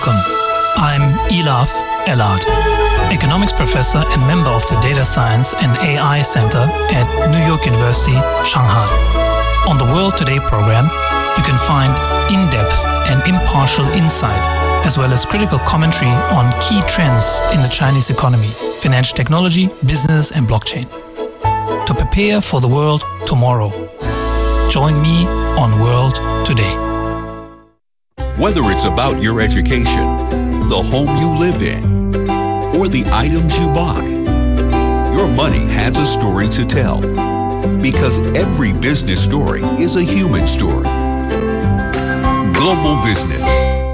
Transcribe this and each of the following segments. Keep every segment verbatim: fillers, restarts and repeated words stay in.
Welcome. I'm Elaf Elad, economics professor and member of the Data Science and A I Center at New York University, Shanghai. On the World Today program, you can find in-depth and impartial insight, as well as critical commentary on key trends in the Chinese economy, financial technology, business, and blockchain. To prepare for the world tomorrow, join me on World Today. Whether it's about your education, the home you live in, or the items you buy, your money has a story to tell. Because every business story is a human story. Global Business.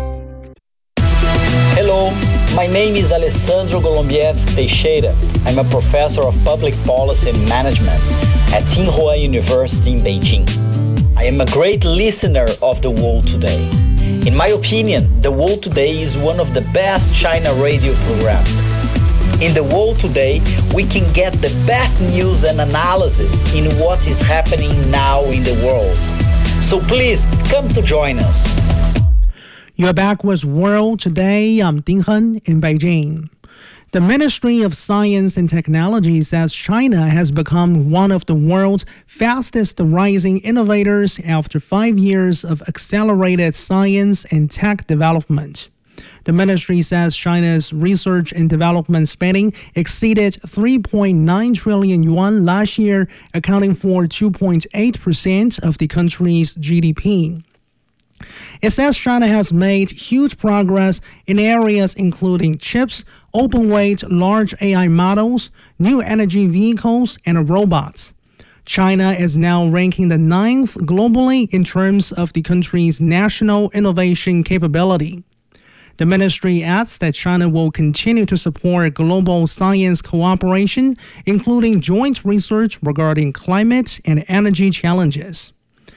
Hello, my name is Alessandro Golombieski Teixeira. I'm a professor of public policy and management at Tsinghua University in Beijing. I am a great listener of The World Today. In my opinion, The World Today is one of the best China radio programs. In The World Today, we can get the best news and analysis in what is happening now in the world. So please, come to join us. You're back with World Today. I'm Ding Hen in Beijing. The Ministry of Science and Technology says China has become one of the world's fastest rising innovators after five years of accelerated science and tech development. The ministry says China's research and development spending exceeded three point nine trillion yuan last year, accounting for two point eight percent of the country's G D P. It says China has made huge progress in areas including chips, open-weight large A I models, new energy vehicles, and robots. China is now ranking the ninth globally in terms of the country's national innovation capability. The ministry adds that China will continue to support global science cooperation, including joint research regarding climate and energy challenges.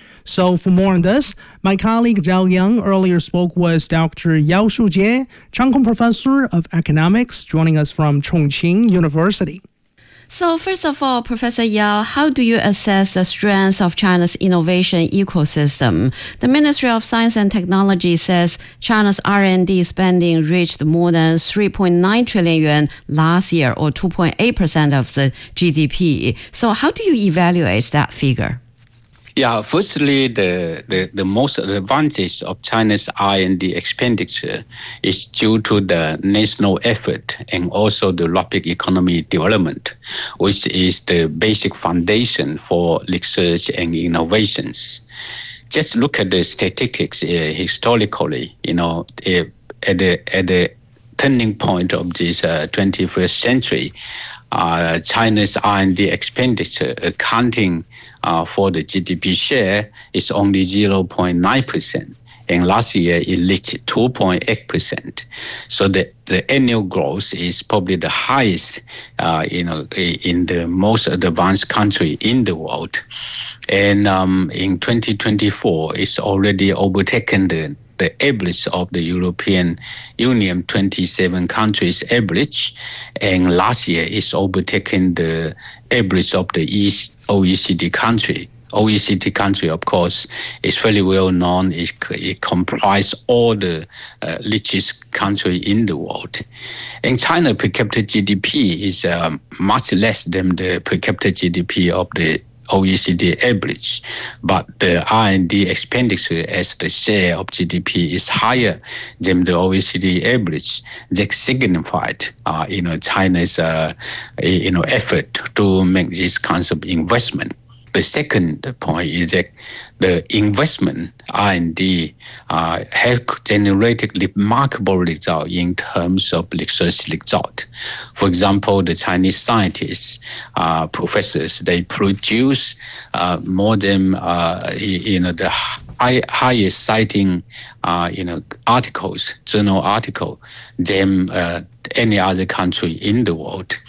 So for more on this, my colleague Zhao Yang earlier spoke with Doctor Yao Shujie, Chang Kung Professor of Economics, joining us from Chongqing University. So first of all, Professor Yao, how do you assess the strength of China's innovation ecosystem? The Ministry of Science and Technology says China's R and D spending reached more than three point nine trillion yuan last year, or two point eight percent of the G D P. So how do you evaluate that figure? Yeah, firstly, the, the, the most advantage of China's R and D expenditure is due to the national effort and also the rapid economy development, which is the basic foundation for research and innovations. Just look at the statistics uh, historically, you know, uh, at the at the turning point of this uh, twenty-first century, uh, China's R and D expenditure accounting Uh, for the G D P share is only zero point nine percent, and last year it reached two point eight percent. So the, the annual growth is probably the highest, uh, you know, in the most advanced country in the world. And um, in twenty twenty-four, it's already overtaken the the average of the European Union twenty-seven countries average, and last year it's overtaken the average of the East O E C D country. O E C D country, of course, is very well known. It, it comprises all the uh, richest country in the world. And China per capita G D P is um, much less than the per capita G D P of the O E C D average, but the R and D expenditure as the share of G D P is higher than the O E C D average. That signified, uh, you know, China's, uh, you know, effort to make this kinds of investment. The second point is that the investment R and D uh, have generated remarkable results in terms of research result. For example, the Chinese scientists, uh, professors, they produce uh, more than uh, you know the high, highest citing uh, you know articles, journal article than uh, any other country in the world.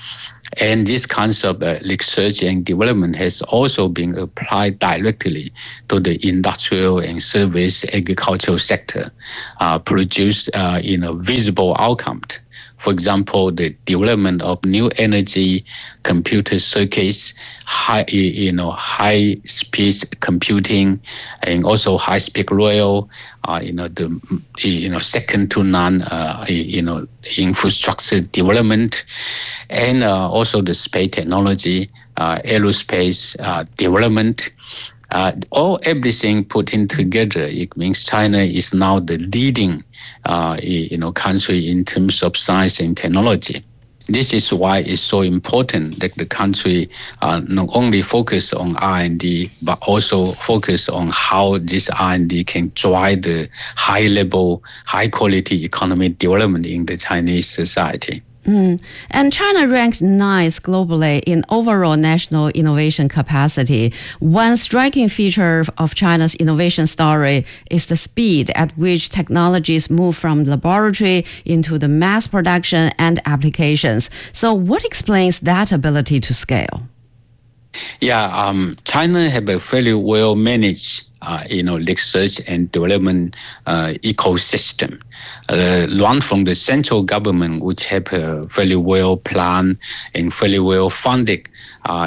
And this concept of research and development has also been applied directly to the industrial and service agricultural sector, uh, produced uh, in a visible outcome. For example, the development of new energy computer circuits, high, you know, high-speed computing, and also high-speed rail, uh, you know, the, you know, second to none, uh, you know, infrastructure development, and uh, also the space technology, uh, aerospace uh, development. Uh, all everything put in together, it means China is now the leading, uh, you know, country in terms of science and technology. This is why it's so important that the country uh, not only focus on R and D, but also focus on how this R and D can drive the high-level, high-quality economic development in the Chinese society. Mm. And China ranked ninth globally in overall national innovation capacity. One striking feature of China's innovation story is the speed at which technologies move from laboratory into the mass production and applications. So what explains that ability to scale? Yeah, um, China have a fairly well managed Uh, you know, research and development uh, ecosystem, uh, run from the central government, which have a fairly well planned and fairly well funded, uh,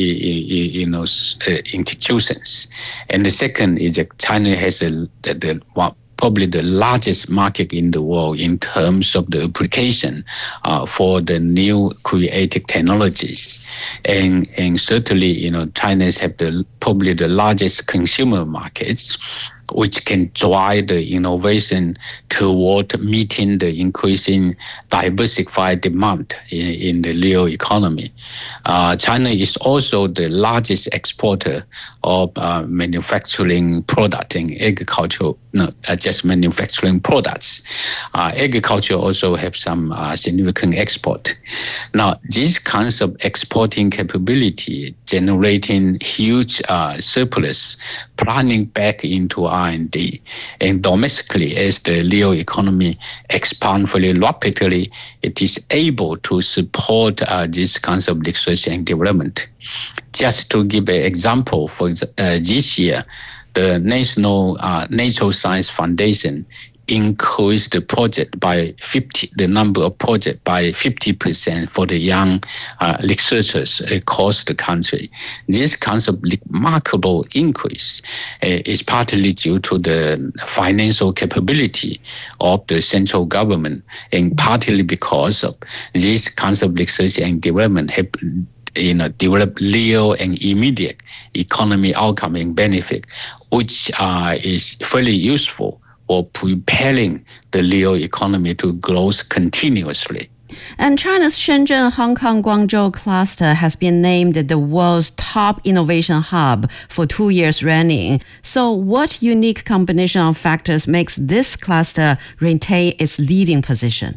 you know, uh, institutions. And the second is that China has a, the, the well, probably the largest market in the world in terms of the application uh, for the new creative technologies. And, and certainly, you know, China has the, probably the largest consumer markets, which can drive the innovation toward meeting the increasing diversified demand in, in the real economy. Uh, China is also the largest exporter of uh, manufacturing product and agriculture, no, uh, just manufacturing products. Uh, agriculture also have some uh, significant export. Now, this kinds of exporting capability generating huge uh, surplus, planning back into R and D. And domestically, as the real economy expands very rapidly, it is able to support uh, this kinds of research and development. Just to give an example, for uh, this year, the National uh, Natural Science Foundation increased the project by fifty, the number of projects by fifty percent for the young uh, researchers across the country. This kind of remarkable increase uh, is partly due to the financial capability of the central government, and partly because of this kinds of research and development have you know, develop real and immediate economic outcome and benefit, which uh, is fairly useful for preparing the real economy to grow continuously. And China's Shenzhen, Hong Kong, Guangzhou cluster has been named the world's top innovation hub for two years running. So what unique combination of factors makes this cluster retain its leading position?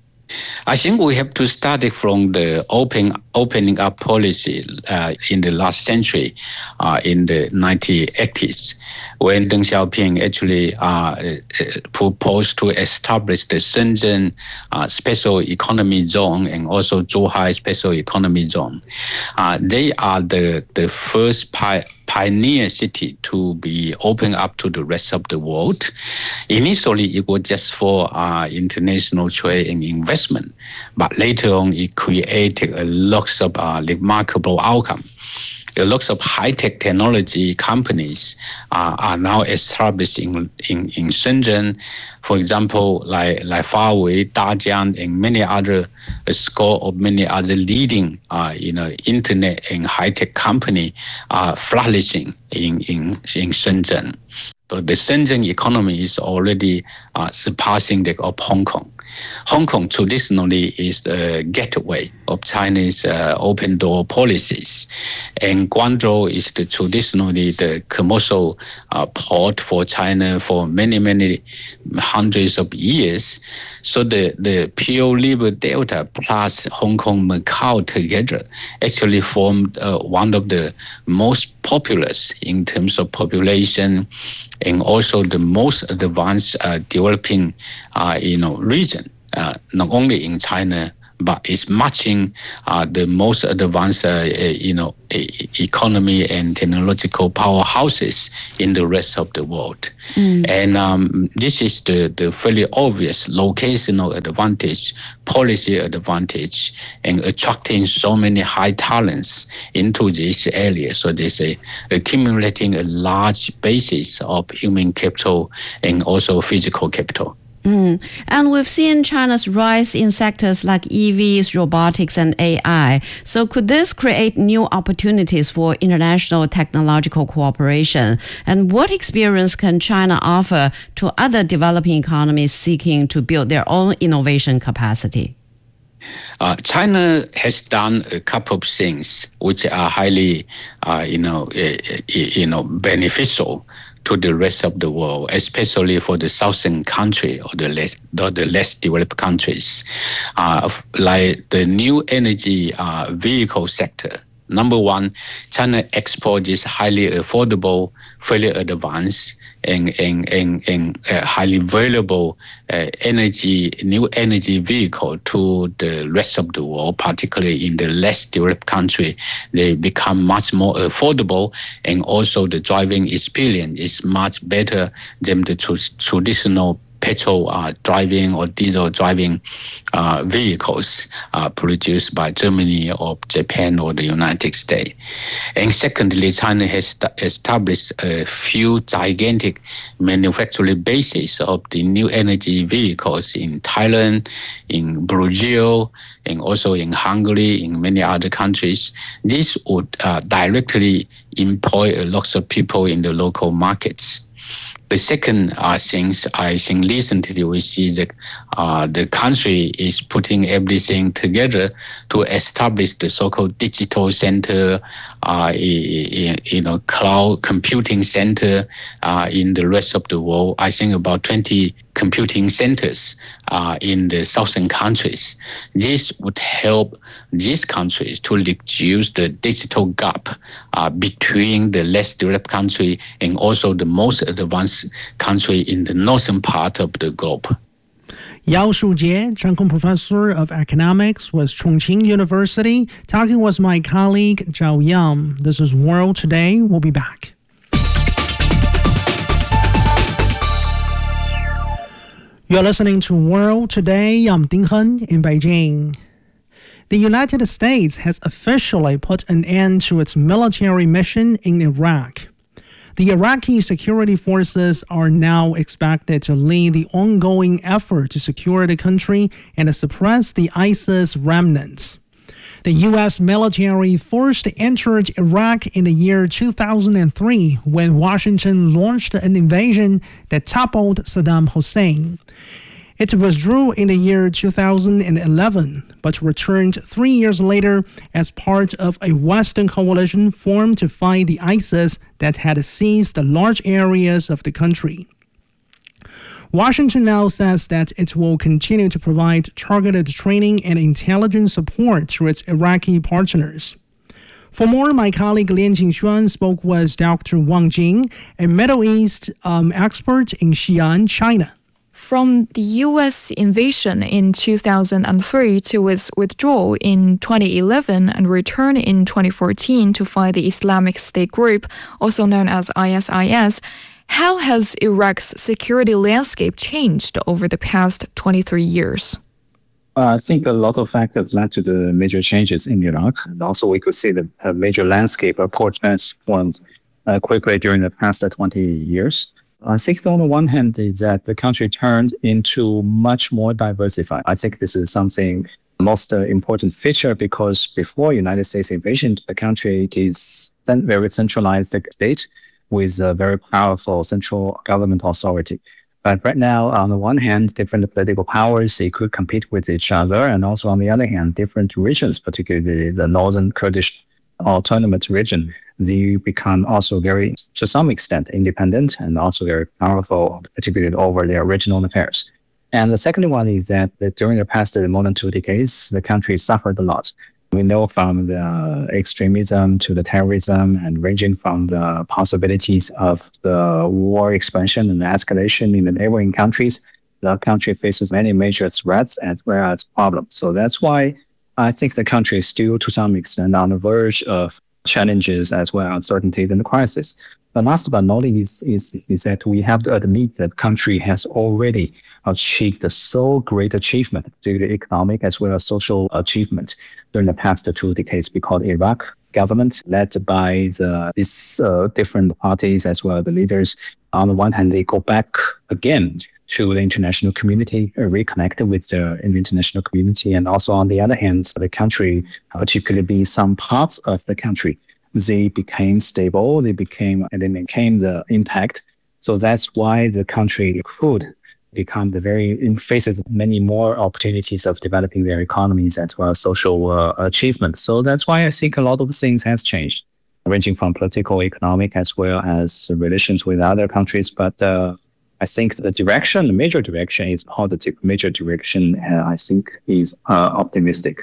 I think we have to start it from the open, opening up policy uh, in the last century, uh, in the nineteen eighties, when Deng Xiaoping actually uh, proposed to establish the Shenzhen uh, Special Economy Zone and also Zhuhai Special Economy Zone. Uh, they are the, the first pi- pioneer city to be opened up to the rest of the world. Initially, it was just for uh, international trade and investment, but later on, it created a lot of uh, remarkable outcome. A lot of high-tech technology companies uh, are now established in, in, in Shenzhen. For example, like, like Huawei, Dajiang, and many other, a score of many other leading uh, you know, internet and high-tech company are flourishing in, in, in Shenzhen. So the Shenzhen economy is already uh, surpassing that of Hong Kong. Hong Kong traditionally is the gateway of Chinese uh, open door policies, and Guangzhou is the traditionally the commercial uh, port for China for many, many hundreds of years. So the, the Pearl River Delta plus Hong Kong, Macau together actually formed uh, one of the most populous in terms of population, and also the most advanced uh, developing uh, you know, region, uh, not only in China, but it's matching uh, the most advanced, uh, you know, economy and technological powerhouses in the rest of the world. Mm. And um, this is the, the fairly obvious locational advantage, policy advantage, and attracting so many high talents into this area. So there's a accumulating a large basis of human capital and also physical capital. Mm. And we've seen China's rise in sectors like E Vs, robotics, and A I. So could this create new opportunities for international technological cooperation? And what experience can China offer to other developing economies seeking to build their own innovation capacity? Uh, China has done a couple of things which are highly, uh, you know, uh, you know, beneficial to the rest of the world, especially for the southern country or the less, or the less developed countries, uh, like the new energy uh, vehicle sector. Number one, China exports is highly affordable, fairly advanced, and, and, and, and uh, highly valuable uh, energy, new energy vehicle to the rest of the world, particularly in the less developed country. They become much more affordable, and also the driving experience is much better than the tr- traditional petrol uh, driving or diesel driving uh, vehicles uh, produced by Germany or Japan or the United States. And secondly, China has established a few gigantic manufacturing bases of the new energy vehicles in Thailand, in Brazil, and also in Hungary, in many other countries. This would uh, directly employ a lot of people in the local markets. The second uh, thing, I think recently we see that uh, the country is putting everything together to establish the so-called digital center, uh, you know, cloud computing center uh, in the rest of the world. I think about twenty computing centers uh, in the southern countries. This would help these countries to reduce the digital gap uh, between the less developed country and also the most advanced country in the northern part of the globe. Yao Shujie, Zhangkong Professor of Economics with Chongqing University, talking with my colleague Zhao Yang. This is World Today. We'll be back. You're listening to World Today. I'm Ding Hen in Beijing. The United States has officially put an end to its military mission in Iraq. The Iraqi security forces are now expected to lead the ongoing effort to secure the country and suppress the ISIS remnants. The U S military first entered Iraq in the year two thousand three when Washington launched an invasion that toppled Saddam Hussein. It withdrew in the year two thousand eleven, but returned three years later as part of a Western coalition formed to fight the ISIS that had seized large areas of the country. Washington now says that it will continue to provide targeted training and intelligence support to its Iraqi partners. For more, my colleague Lian Qingxuan spoke with Doctor Wang Jing, a Middle East um, expert in Xi'an, China. From the U S invasion in two thousand three to its withdrawal in twenty eleven and return in twenty fourteen to fight the Islamic State group, also known as I S I S, how has Iraq's security landscape changed over the past twenty-three years? Uh, I think a lot of factors led to the major changes in Iraq. And also we could see the uh, major landscape of course transformed uh, quickly during the past uh, twenty years. I think on the one hand is that the country turned into much more diversified. I think this is something most uh, important feature because before United States invasion, the country it is very centralized state with a very powerful central government authority. But right now, on the one hand, different political powers, they could compete with each other. And also on the other hand, different regions, particularly the northern Kurdish autonomous region, they become also very, to some extent, independent and also very powerful, particularly over their regional affairs. And the second one is that, that during the past more than two decades, the country suffered a lot. We know from the extremism to the terrorism and ranging from the possibilities of the war expansion and escalation in the neighboring countries. the country faces many major threats as well as problems. So that's why I think the country is still, to some extent, on the verge of challenges as well as uncertainties and crisis. But last but not least is, is, is that we have to admit that the country has already achieved a so great achievement due to economic as well as social achievement during the past two decades, because Iraq government led by the these uh, different parties as well as the leaders, on the one hand, they go back again to the international community, uh, reconnected with the international community. And also on the other hand, the country, particularly some parts of the country, they became stable, they became, and they maintained the impact. So that's why the country could become the very, faces many more opportunities of developing their economies as well as social uh, achievements. So that's why I think a lot of things has changed, ranging from political, economic, as well as relations with other countries. But uh, I think the direction, the major direction is positive. Major direction, uh, I think, is uh, optimistic.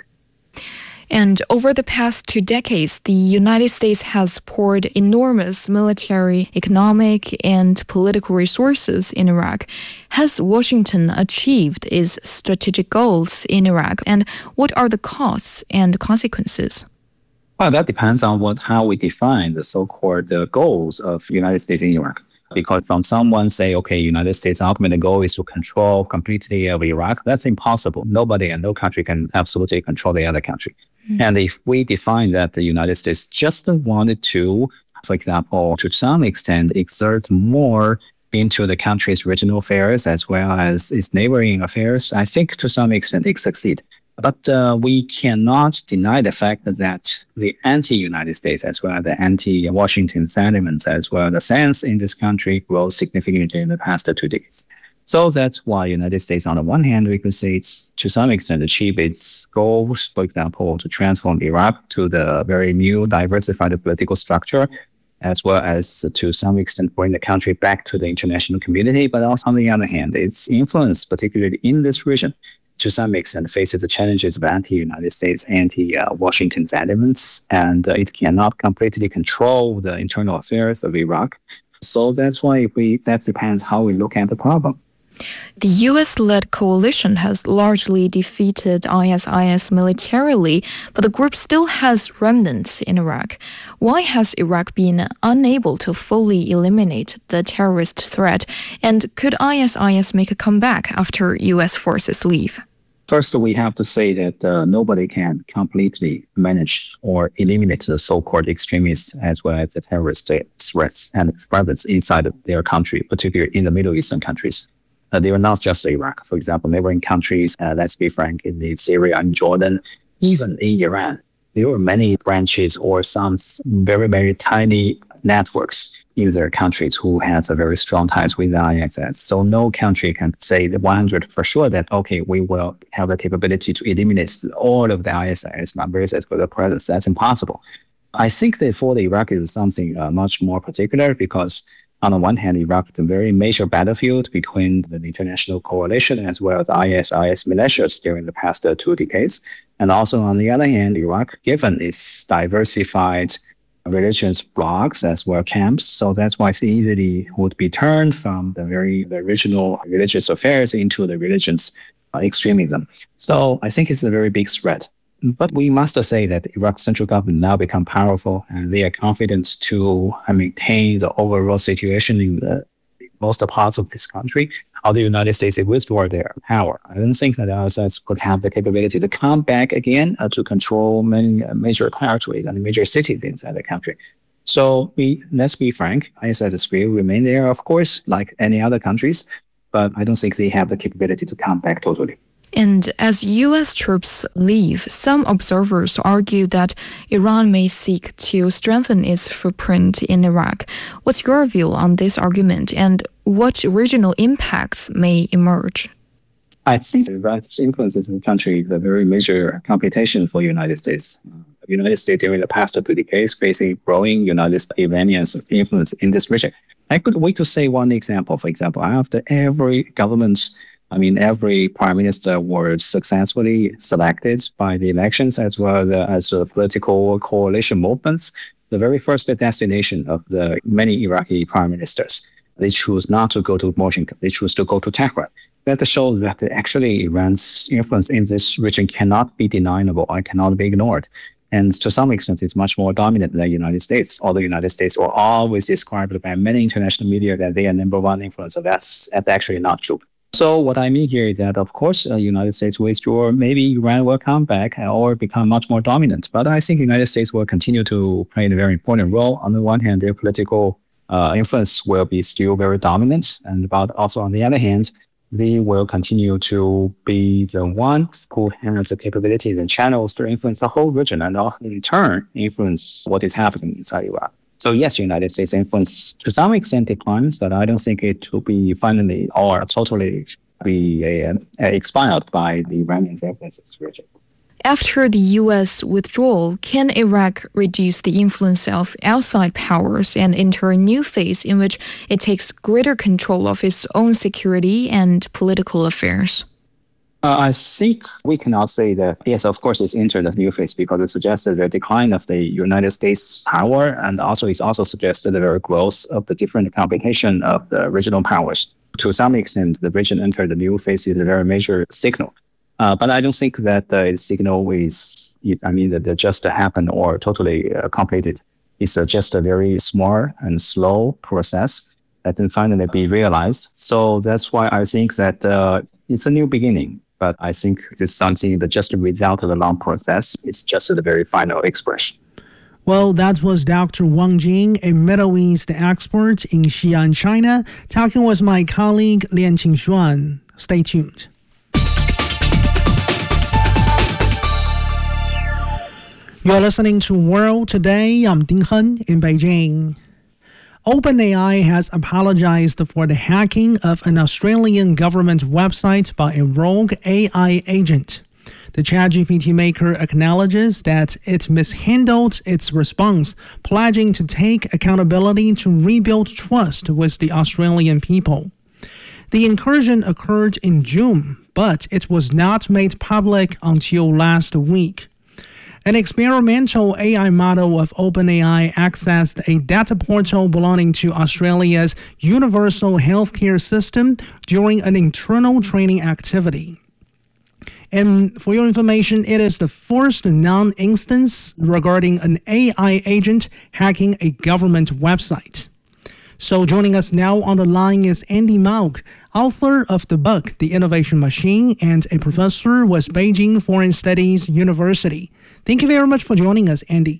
And over the past two decades, the United States has poured enormous military, economic, and political resources in Iraq. Has Washington achieved its strategic goals in Iraq? And what are the costs and consequences? Well, that depends on what how we define the so-called uh, goals of United States in Iraq. Because from someone say, okay, United States' ultimate goal is to control completely of Iraq, that's impossible. Nobody and no country can absolutely control the other country. Mm-hmm. And if we define that the United States just wanted to, for example, to some extent, exert more into the country's regional affairs as well as its neighboring affairs, I think to some extent it succeed. But uh, we cannot deny the fact that the anti-United States as well as the anti-Washington sentiments as well, the sense in this country grew significantly in the past two decades. So that's why United States, on the one hand, we could say it's to some extent achieved its goals, for example, to transform Iraq to the very new diversified political structure, as well as to some extent bring the country back to the international community. But also on the other hand, its influence, particularly in this region, to some extent faces the challenges of anti-United States, anti-Washington sentiments, and uh, it cannot completely control the internal affairs of Iraq. So that's why we that depends how we look at the problem. The U S-led coalition has largely defeated I S I S militarily, but the group still has remnants in Iraq. Why has Iraq been unable to fully eliminate the terrorist threat? And could I S I S make a comeback after U S forces leave? First, we have to say that uh, nobody can completely manage or eliminate the so-called extremists as well as the terrorist threats and threats inside of their country, particularly in the Middle Eastern countries. Uh, they are not just Iraq. For example, neighboring countries, uh, let's be frank, in the Syria and Jordan, even in Iran, there are many branches or some very, very tiny networks in their countries who has a very strong ties with the I S I S. So no country can say the one hundred for sure that, okay, we will have the capability to eliminate all of the I S I S members as per the presence. That's impossible. I think that for the Iraq is something uh, much more particular because on the one hand, Iraq is a very major battlefield between the international coalition as well as I S I S militias during the past uh, two decades. And also on the other hand, Iraq, given its diversified religious blocs as well camps, so that's why it easily would be turned from the very the original religious affairs into the religious uh, extremism. So I think it's a very big threat. But we must say that Iraq's central government now become powerful and they are confident to uh, maintain the overall situation in the most parts of this country. How the United States withdraw their power. I don't think that I S I S could have the capability to come back again uh, to control many uh, major territories and major cities inside the country. So we let's be frank, I S I S will remain there, of course, like any other countries, but I don't think they have the capability to come back totally. And as U S troops leave, some observers argue that Iran may seek to strengthen its footprint in Iraq. What's your view on this argument, and what regional impacts may emerge? I think Iran's influence in the country is a very major complication for the United States. The United States during the past two decades facing growing United States Iranian influence in this region. I could we could say one example. For example, after every government I mean, every prime minister was successfully selected by the elections as well as the political coalition movements. The very first destination of the many Iraqi prime ministers They choose not to go to Washington. They choose to go to Tehran. That shows that actually Iran's influence in this region cannot be deniable or cannot be ignored. And to some extent, it's much more dominant than the United States. Although the United States were always described by many international media that they are number one influencer. That's, that's actually not true. So what I mean here is that, of course, the uh, United States will withdraw. Maybe Iran will come back or become much more dominant. But I think the United States will continue to play a very important role. On the one hand, their political uh, influence will be still very dominant. And but also on the other hand, they will continue to be the one who has the capabilities and channels to influence the whole region and in turn influence what is happening inside Iran. So yes, United States influence to some extent declines, but I don't think it will be finally or totally be uh, expired by the Iranian influence in this region. After the U S withdrawal, can Iraq reduce the influence of outside powers and enter a new phase in which it takes greater control of its own security and political affairs? Uh, I think we cannot say that, yes, of course, it's entered a new phase because it suggested the decline of the United States power, and also it's also suggested the very growth of the different combination of the regional powers. To some extent, the region entered the new phase is a very major signal. Uh, but I don't think that the uh, signal is, I mean, that it just happened or totally uh, completed. It's uh, just a very small and slow process that then finally be realized. So that's why I think that uh, it's a new beginning. But I think it's something that just a result of the long process. It's just the very final expression. Well, that was Doctor Wang Jing, a Middle East expert in Xi'an, China, talking with my colleague Lian Qingxuan. Stay tuned. You're listening to World Today. I'm Ding Hen in Beijing. OpenAI has apologized for the hacking of an Australian government website by a rogue A I agent. The ChatGPT maker acknowledges that it mishandled its response, pledging to take accountability to rebuild trust with the Australian people. The incursion occurred in June, but it was not made public until last week. An experimental A I model of OpenAI accessed a data portal belonging to Australia's universal healthcare system during an internal training activity. And for your information, it is the first non-instance regarding an A I agent hacking a government website. So joining us now on the line is Andy Mauck, author of the book The Innovation Machine and a professor with Beijing Foreign Studies University. Thank you very much for joining us, Andy.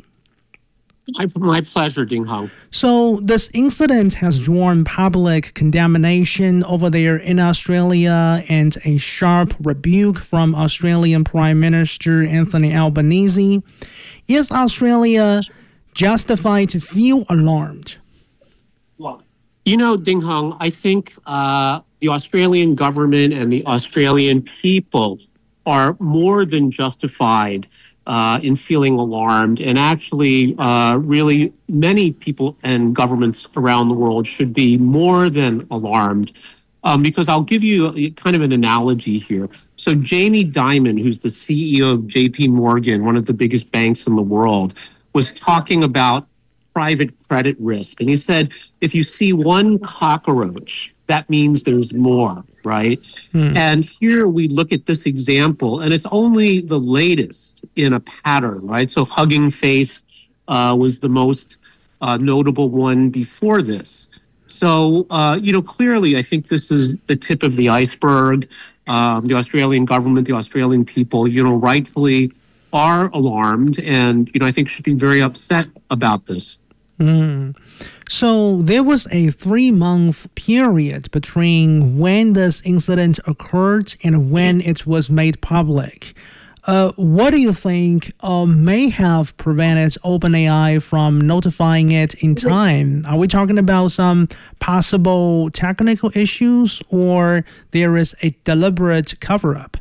My, my pleasure, Ding Hong. So this incident has drawn public condemnation over there in Australia and a sharp rebuke from Australian Prime Minister Anthony Albanese. Is Australia justified to feel alarmed? Well, you know, Ding Hong, I think uh, the Australian government and the Australian people are more than justified Uh, in feeling alarmed. And actually, uh, really, many people and governments around the world should be more than alarmed. Um, because I'll give you a, kind of an analogy here. So Jamie Dimon, who's the C E O of J P Morgan, one of the biggest banks in the world, was talking about private credit risk. And he said, if you see one cockroach, that means there's more, right? Hmm. And here we look at this example, and it's only the latest in a pattern, right? So Hugging Face uh, was the most uh, notable one before this. So, uh, you know, clearly, I think this is the tip of the iceberg. Um, the Australian government, the Australian people, you know, rightfully are alarmed and, you know, I think should be very upset about this. Mm. So there was a three-month period between when this incident occurred and when it was made public. Uh, what do you think uh, may have prevented OpenAI from notifying it in time? Are we talking about some possible technical issues, or there is a deliberate cover-up?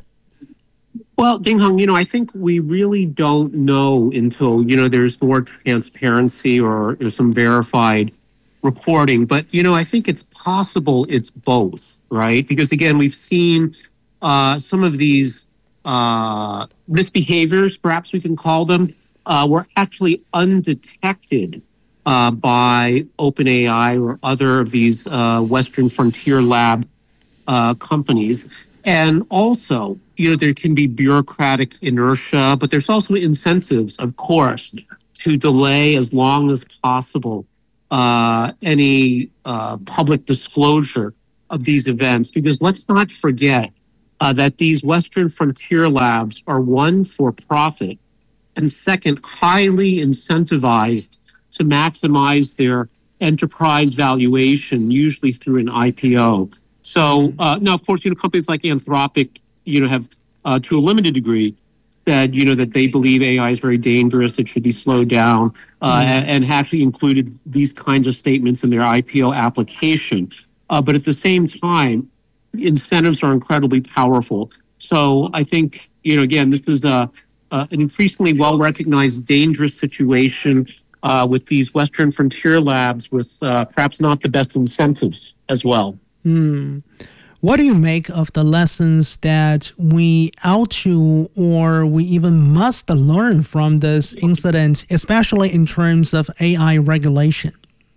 Well, Ding Hong, you know, I think we really don't know until, you know, there's more transparency or there's some verified reporting. But, you know, I think it's possible it's both, right? Because, again, we've seen uh, some of these uh, misbehaviors, perhaps we can call them, uh, were actually undetected uh, by OpenAI or other of these uh, Western frontier lab uh, companies. And also, you know, there can be bureaucratic inertia, but there's also incentives, of course, to delay as long as possible uh, any uh, public disclosure of these events. Because let's not forget uh, that these Western frontier labs are, one, for profit, and second, highly incentivized to maximize their enterprise valuation, usually through an I P O. So uh, now, of course, you know, companies like Anthropic, you know, have uh, to a limited degree said, you know, that they believe A I is very dangerous, it should be slowed down, uh, mm-hmm. and, and actually included these kinds of statements in their I P O application. Uh, but at the same time, incentives are incredibly powerful. So I think, you know, again, this is a, a, an increasingly well-recognized dangerous situation uh, with these Western frontier labs with uh, perhaps not the best incentives as well. Hmm. What do you make of the lessons that we ought to or we even must learn from this incident, especially in terms of A I regulation?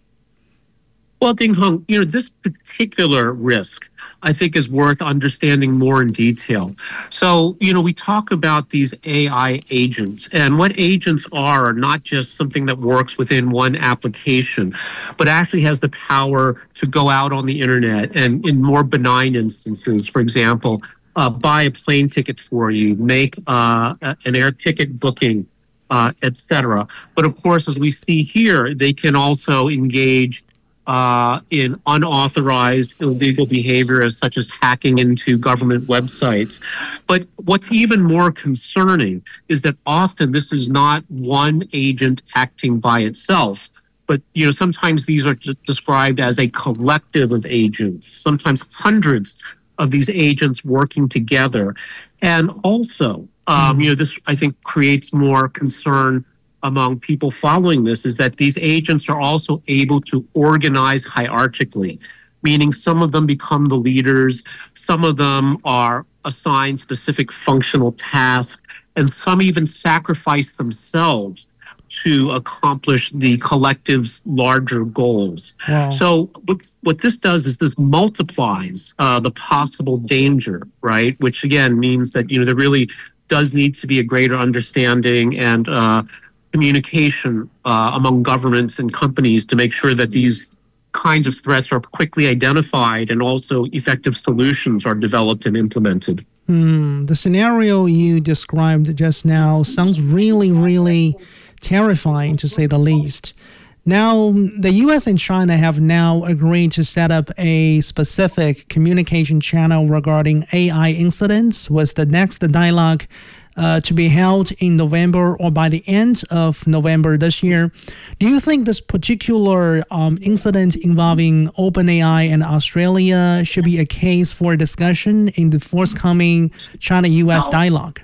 Well, Ding Hong, you know, this particular risk, I think, is worth understanding more in detail. So, you know, we talk about these A I agents, and what agents are are not just something that works within one application, but actually has the power to go out on the internet and, in more benign instances, for example, uh, buy a plane ticket for you, make uh, an air ticket booking, uh, et cetera. But of course, as we see here, they can also engage Uh, in unauthorized illegal behavior, as such as hacking into government websites. But what's even more concerning is that often this is not one agent acting by itself, but you know sometimes these are described as a collective of agents, sometimes hundreds of these agents working together. And also, um, you know, this I think creates more concern among people following this, is that these agents are also able to organize hierarchically, meaning some of them become the leaders, some of them are assigned specific functional tasks, and some even sacrifice themselves to accomplish the collective's larger goals. Wow. So what, what this does is this multiplies uh, the possible danger, right? Which again means that, you know, there really does need to be a greater understanding and uh, communication uh, among governments and companies to make sure that these kinds of threats are quickly identified and also effective solutions are developed and implemented. Hmm. The scenario you described just now sounds really, really terrifying, to say the least. Now, the U S and China have now agreed to set up a specific communication channel regarding A I incidents, with the next dialogue Uh, to be held in November or by the end of November this year. Do you think this particular um, incident involving OpenAI and Australia should be a case for discussion in the forthcoming China-U S dialogue?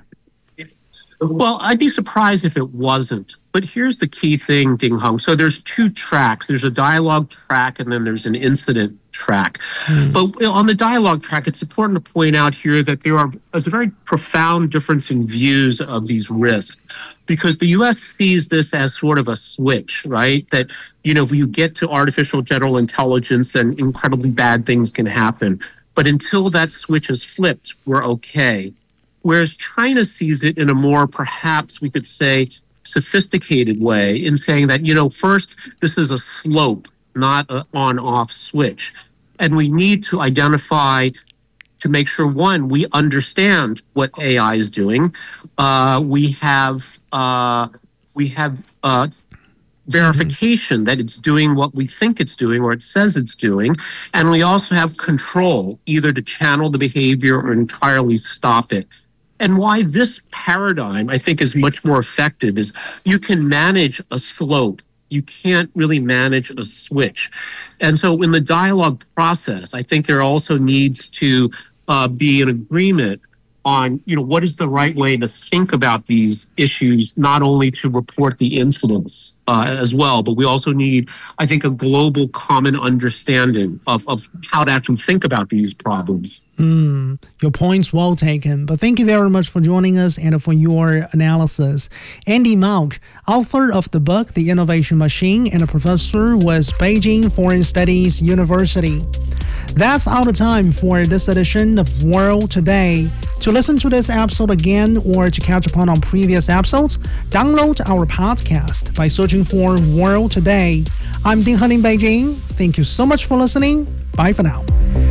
Well, I'd be surprised if it wasn't. But here's the key thing, Ding Hong. So there's two tracks. There's a dialogue track and then there's an incident track. Mm. But on the dialogue track, it's important to point out here that there are there's a very profound difference in views of these risks, because the U S sees this as sort of a switch, right? That, you know, if you get to artificial general intelligence, then incredibly bad things can happen. But until that switch is flipped, we're okay. Whereas China sees it in a more, perhaps we could say, sophisticated way, in saying that, you know, first, this is a slope, not an on-off switch. And we need to identify, to make sure, one, we understand what A I is doing. Uh, we have uh, we have uh, verification that it's doing what we think it's doing or it says it's doing. And we also have control, either to channel the behavior or entirely stop it. And why this paradigm, I think, is much more effective is you can manage a slope. You can't really manage a switch. And so in the dialogue process, I think there also needs to uh, be an agreement on, you know, what is the right way to think about these issues, not only to report the incidents uh, as well, but we also need, I think, a global common understanding of, of how to actually think about these problems. Mm, your point's well taken, but thank you very much for joining us and for your analysis. Andy Mauck, author of the book The Innovation Machine and a professor with Beijing Foreign Studies University. That's all the time for this edition of World Today. To listen to this episode again or to catch up on previous episodes, download our podcast by searching for World Today. I'm Ding Han in Beijing. Thank you so much for listening. Bye for now.